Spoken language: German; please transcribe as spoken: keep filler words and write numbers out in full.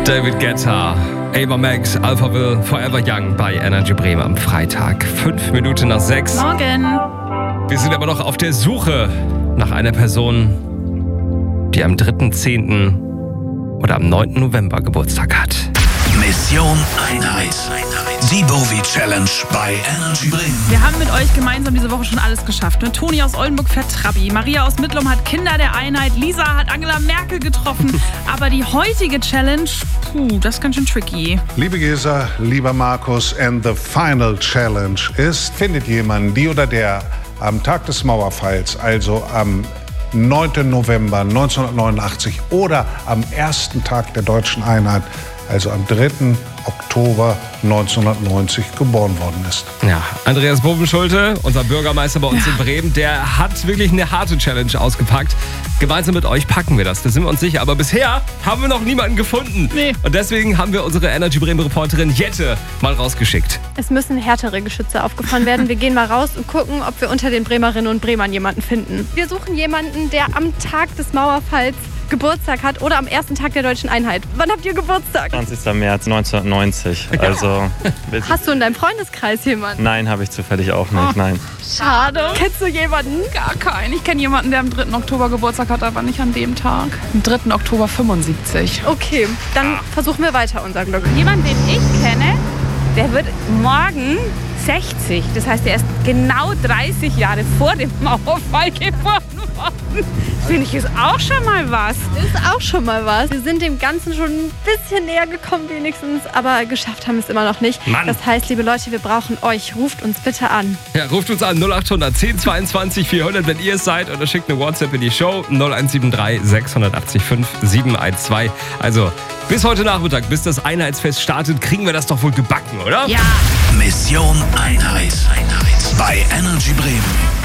David Guetta, Ava Max, Alphaville, Forever Young bei Energy Bremen am Freitag. Fünf Minuten nach sechs. Morgen. Wir sind aber noch auf der Suche nach einer Person, die am dritten zehnten oder am neunten November Geburtstag hat. Mission Einheit. Die Bowie Challenge bei Energy Bremen. Wir haben mit euch gemeinsam diese Woche schon alles geschafft. Ne? Toni aus Oldenburg fährt Trabi, Maria aus Mittlum hat Kinder der Einheit, Lisa hat Angela Merkel getroffen. Aber die heutige Challenge, puh, das ist ganz schön tricky. Liebe Gesa, lieber Markus, and the final challenge ist, findet jemand, die oder der am Tag des Mauerfalls, also am neunten November neunzehnhundertneunundachtzig oder am ersten Tag der deutschen Einheit, also am dritten Oktober neunzehnhundertneunzig geboren worden ist. Ja, Andreas Bovenschulte, unser Bürgermeister bei uns ja. in Bremen, der hat wirklich eine harte Challenge ausgepackt. Gemeinsam mit euch packen wir das, da sind wir uns sicher. Aber bisher haben wir noch niemanden gefunden. Nee. Und deswegen haben wir unsere Energy Bremen Reporterin Jette mal rausgeschickt. Es müssen härtere Geschütze aufgefahren werden. Wir gehen mal raus und gucken, ob wir unter den Bremerinnen und Bremern jemanden finden. Wir suchen jemanden, der am Tag des Mauerfalls Geburtstag hat oder am ersten Tag der deutschen Einheit. Wann habt ihr Geburtstag? zwanzigster März neunzehnhundertneunzig. Also, hast du in deinem Freundeskreis jemanden? Nein, habe ich zufällig auch nicht, oh, nein. Schade. Kennst du jemanden? Gar keinen. Ich kenne jemanden, der am dritten Oktober Geburtstag hat, aber nicht an dem Tag. Am dritten Oktober fünfundsiebzig. Okay, dann versuchen wir weiter unser Glück. Jemand, den ich kenne, der wird morgen sechzig. Das heißt, er ist genau dreißig Jahre vor dem Mauerfall geboren worden. Finde ich, ist auch schon mal was. Ist auch schon mal was. Wir sind dem Ganzen schon ein bisschen näher gekommen wenigstens, aber geschafft haben wir es immer noch nicht. Mann. Das heißt, liebe Leute, wir brauchen euch. Ruft uns bitte an. Ja, ruft uns an null acht hundert zehn zweiundzwanzig vierhundert, wenn ihr es seid, oder schickt eine WhatsApp in die Show null eins sieben drei sechs acht fünf sieben eins zwei. Also bis heute Nachmittag, bis das Einheitsfest startet, kriegen wir das doch wohl gebacken, oder? Ja. Mission Einheit. Bei Energy Bremen.